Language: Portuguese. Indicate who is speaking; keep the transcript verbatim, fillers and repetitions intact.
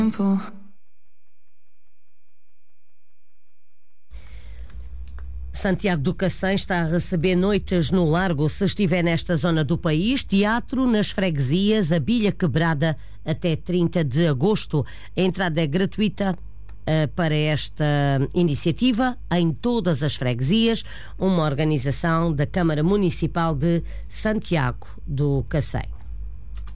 Speaker 1: Santiago do Cacém está a receber noites no Largo, se estiver nesta zona do país. Teatro nas freguesias, a Bilha Quebrada, até trinta de agosto. A entrada é gratuita uh, para esta iniciativa em todas as freguesias, uma organização da Câmara Municipal de Santiago do Cacém.